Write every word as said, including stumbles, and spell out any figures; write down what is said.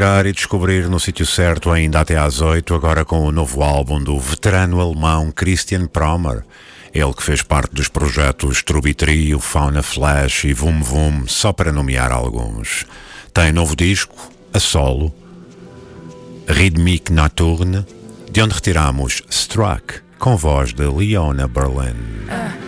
entrar e descobrir no sítio certo ainda até às oito, agora com o novo álbum do veterano alemão Christian Promer. Ele que fez parte dos projetos Trubitrio, Fauna Flash e Vum Vum, só para nomear alguns. Tem novo disco, a solo, Rhythmique Nocturne, de onde retiramos Struck, com voz de Leona Berlin.